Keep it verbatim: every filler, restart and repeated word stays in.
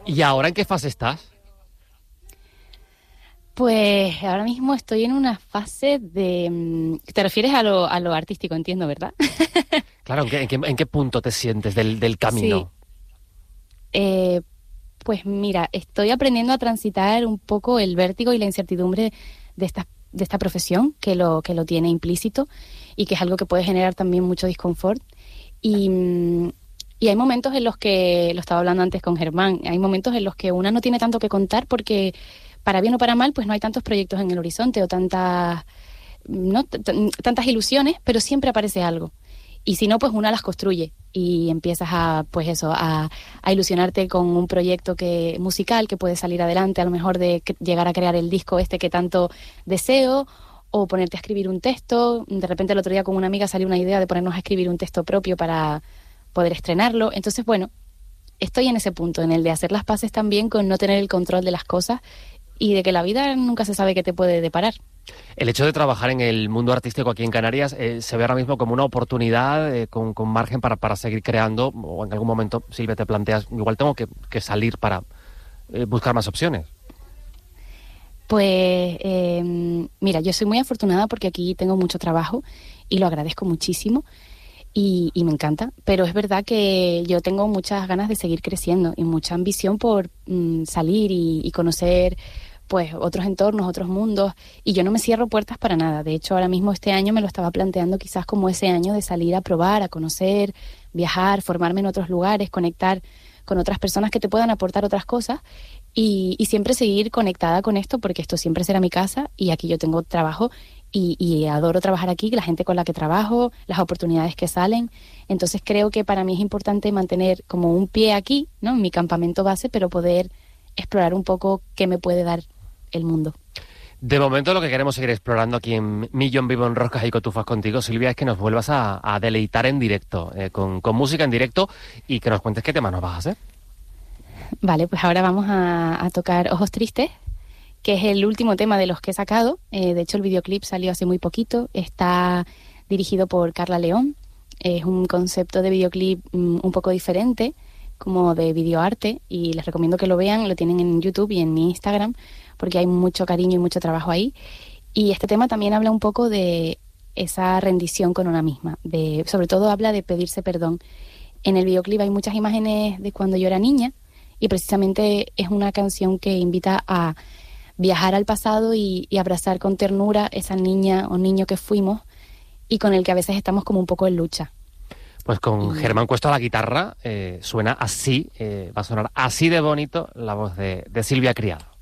¿Y ahora en qué fase estás? Pues ahora mismo estoy en una fase de... Te refieres a lo, a lo artístico, entiendo, ¿verdad? Claro, ¿en qué, en qué, en qué punto te sientes del, del Sí. camino? Eh, pues mira, estoy aprendiendo a transitar un poco el vértigo y la incertidumbre de esta, de esta profesión, que lo, que lo tiene implícito y que es algo que puede generar también mucho disconfort. Y, mm, y hay momentos en los que, lo estaba hablando antes con Germán, hay momentos en los que una no tiene tanto que contar porque, para bien o para mal, pues no hay tantos proyectos en el horizonte o tantas, ¿no? T- t- tantas ilusiones, pero siempre aparece algo. Y si no, pues una las construye y empiezas a, pues eso, a, a ilusionarte con un proyecto que musical que puede salir adelante, a lo mejor de que- llegar a crear el disco este que tanto deseo, o ponerte a escribir un texto. De repente el otro día con una amiga salió una idea de ponernos a escribir un texto propio para poder estrenarlo. Entonces, bueno, estoy en ese punto, en el de hacer las paces también con no tener el control de las cosas y de que la vida nunca se sabe qué te puede deparar. El hecho de trabajar en el mundo artístico aquí en Canarias eh, se ve ahora mismo como una oportunidad eh, con, con margen para, para seguir creando, o en algún momento, Silvia, te planteas, igual tengo que, que salir para eh, buscar más opciones. Pues eh, mira, yo soy muy afortunada porque aquí tengo mucho trabajo y lo agradezco muchísimo y, y me encanta, pero es verdad que yo tengo muchas ganas de seguir creciendo y mucha ambición por mm, salir y, y conocer pues otros entornos, otros mundos, y yo no me cierro puertas para nada. De hecho, ahora mismo este año me lo estaba planteando quizás como ese año de salir a probar, a conocer, viajar, formarme en otros lugares, conectar con otras personas que te puedan aportar otras cosas y, y siempre seguir conectada con esto porque esto siempre será mi casa y aquí yo tengo trabajo y, y adoro trabajar aquí, la gente con la que trabajo, las oportunidades que salen. Entonces creo que para mí es importante mantener como un pie aquí, ¿no? En mi campamento base, pero poder explorar un poco qué me puede dar el mundo. De momento lo que queremos seguir explorando aquí en Millón Vivo en Roscas y Cotufas contigo, Silvia, es que nos vuelvas a, a deleitar en directo, eh, con, con música en directo, y que nos cuentes qué tema nos vas a hacer. Vale, pues ahora vamos a, a tocar Ojos Tristes, que es el último tema de los que he sacado. Eh, de hecho, el videoclip salió hace muy poquito. Está dirigido por Carla León. Es un concepto de videoclip mm, un poco diferente, como de videoarte, y les recomiendo que lo vean. Lo tienen en YouTube y en mi Instagram, porque hay mucho cariño y mucho trabajo ahí. Y este tema también habla un poco de esa rendición con una misma. De, sobre todo habla de pedirse perdón. En el videoclip hay muchas imágenes de cuando yo era niña, y precisamente es una canción que invita a viajar al pasado y, y abrazar con ternura esa niña o niño que fuimos y con el que a veces estamos como un poco en lucha. Pues con Y Germán Cuesto a la guitarra, eh, suena así, eh, va a sonar así de bonito la voz de, de Silvia Criado.